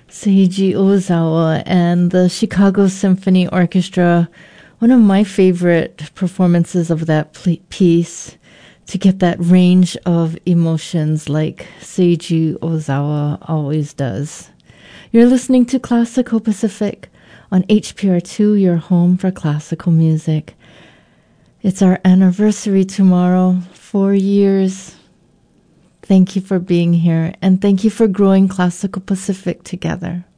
Seiji Ozawa and the Chicago Symphony Orchestra. One of my favorite performances of that piece, to get that range of emotions like Seiji Ozawa always does. You're listening to Classical Pacific on HPR2, your home for classical music. It's our anniversary tomorrow, 4 years. Thank you for being here, and thank you for growing Classical Pacific together.